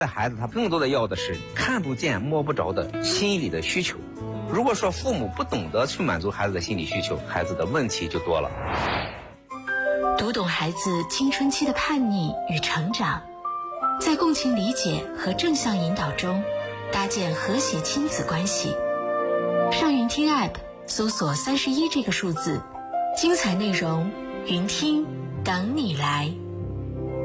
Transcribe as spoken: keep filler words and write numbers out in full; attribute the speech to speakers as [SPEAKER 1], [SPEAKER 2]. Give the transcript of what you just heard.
[SPEAKER 1] 孩子他更多的要的是看不见摸不着的心理的需求。如果说父母不懂得去满足孩子的心理需求，孩子的问题就多了。
[SPEAKER 2] 读懂孩子青春期的叛逆与成长，在共情理解和正向引导中搭建和谐亲子关系。上云听 App 搜索三十一这个数字，精彩内容云听等你来。